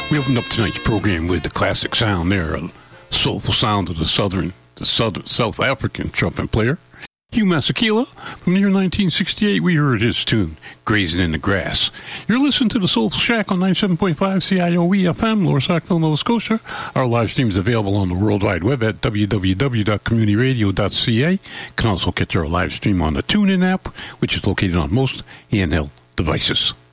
We opened up tonight's program with the classic sound there, a soulful sound of the South African trumpet player, Hugh Masekela. From the year 1968, we heard his tune, Grazing in the Grass. You're listening to the Soulful Shack on 97.5 CIOE FM, Lower Sackville, Nova Scotia. Our live stream is available on the World Wide Web at www.communityradio.ca. You can also catch our live stream on the TuneIn app, which is located on most handheld devices.